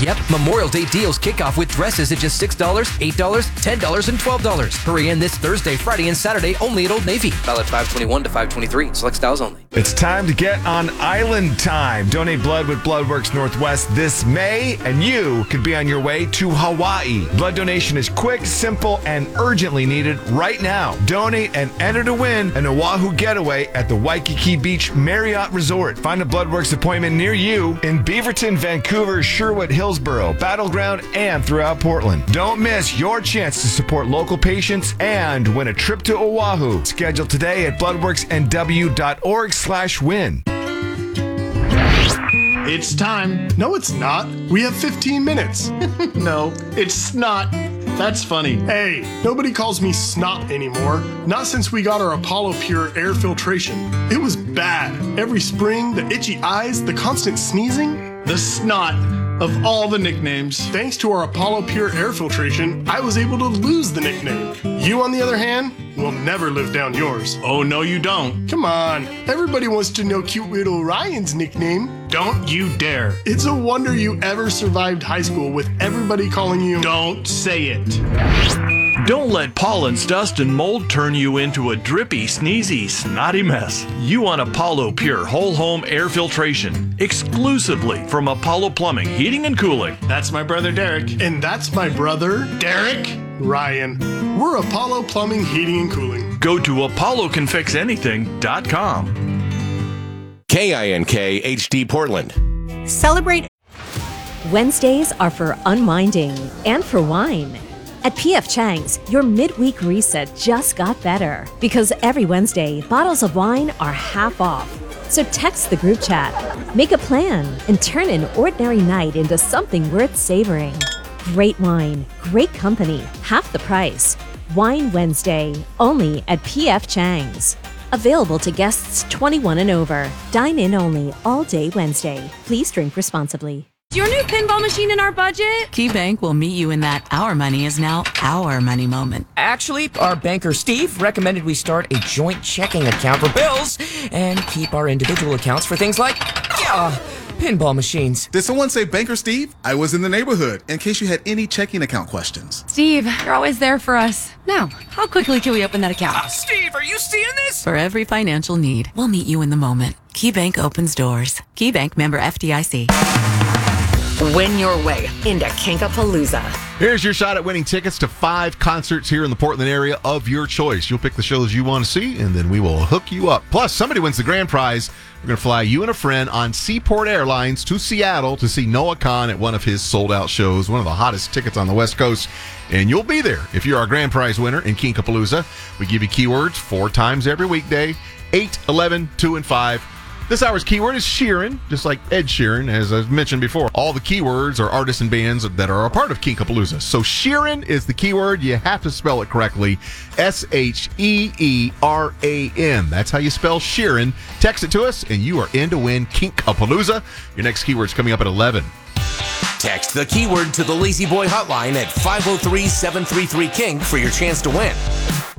Yep, Memorial Day deals kick off with dresses at just $6, $8, $10, and $12. Hurry in this Thursday, Friday, and Saturday only at Old Navy. Valid 5/21 to 5/23. Select styles only. It's time to get on Island Time. Donate blood with Bloodworks Northwest this May, and you could be on your way to Hawaii. Blood donation is quick, simple, and urgently needed right now. Donate and enter to win an Oahu getaway at the Waikiki Beach Marriott Resort. Find a Bloodworks appointment near you in Beaverton, Vancouver, Sherwood, Hillsborough, Battleground, and throughout Portland. Don't miss your chance to support local patients and win a trip to Oahu. Schedule today at bloodworksnw.org/win. It's time. No, it's not. We have 15 minutes. No, it's snot. That's funny. Hey, nobody calls me snot anymore. Not since we got our Apollo Pure air filtration. It was bad. Every spring, the itchy eyes, the constant sneezing. The snot of all the nicknames. Thanks to our Apollo Pure air filtration, I was able to lose the nickname. You, on the other hand, will never live down yours. Oh, no, you don't. Come on. Everybody wants to know cute little Ryan's nickname. Don't you dare. It's a wonder you ever survived high school with everybody calling you. Don't say it. Don't let pollens, dust, and mold turn you into a drippy, sneezy, snotty mess. You want Apollo Pure Whole Home Air Filtration, exclusively from Apollo Plumbing, Heating and Cooling. That's my brother Derek. And that's my brother Derek? Ryan. We're Apollo Plumbing, Heating and Cooling. Go to ApolloCanFixAnything.com. KINK HD Portland. Celebrate. Wednesdays are for unwinding and for wine. At P.F. Chang's, your midweek reset just got better because every Wednesday, bottles of wine are half off. So text the group chat, make a plan, and turn an ordinary night into something worth savoring. Great wine, great company, half the price. Wine Wednesday, only at P.F. Chang's. Available to guests 21 and over. Dine in only all day Wednesday. Please drink responsibly. Your new pinball machine in our budget? KeyBank will meet you in that our money is now our money moment. Actually, our banker Steve recommended we start a joint checking account for bills and keep our individual accounts for things like, pinball machines. Did someone say Banker Steve? I was in the neighborhood in case you had any checking account questions. Steve, you're always there for us. Now, how quickly can we open that account? Steve, are you seeing this? For every financial need, we'll meet you in the moment. KeyBank opens doors. KeyBank, member FDIC. Win your way into Kinkapalooza. Here's your shot at winning tickets to 5 concerts here in the Portland area of your choice. You'll pick the shows you want to see, and then we will hook you up. Plus, somebody wins the grand prize. We're going to fly you and a friend on Seaport Airlines to Seattle to see Noah Khan at one of his sold-out shows, one of the hottest tickets on the West Coast. And you'll be there if you're our grand prize winner in Kinkapalooza. We give you keywords 4 times every weekday, 8, 11, 2, and 5. This hour's keyword is Sheeran, just like Ed Sheeran, as I mentioned before. All the keywords are artists and bands that are a part of Kinkapalooza. So Sheeran is the keyword. You have to spell it correctly. Sheeran. That's how you spell Sheeran. Text it to us, and you are in to win Kinkapalooza. Your next keyword's coming up at 11. Text the keyword to the Lazy Boy hotline at 503-733-KINK for your chance to win.